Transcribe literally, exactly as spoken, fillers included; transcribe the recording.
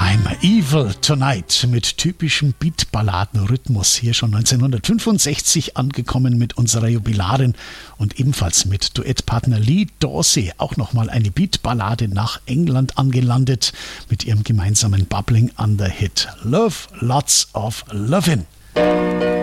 I'm Evil Tonight mit typischem Beat-Balladen-Rhythmus. Hier schon neunzehnhundertfünfundsechzig angekommen mit unserer Jubilarin und ebenfalls mit Duettpartner Lee Dorsey. Auch nochmal eine Beat-Ballade nach England angelandet mit ihrem gemeinsamen Bubbling Under Hit. Love, Lots of Lovin'.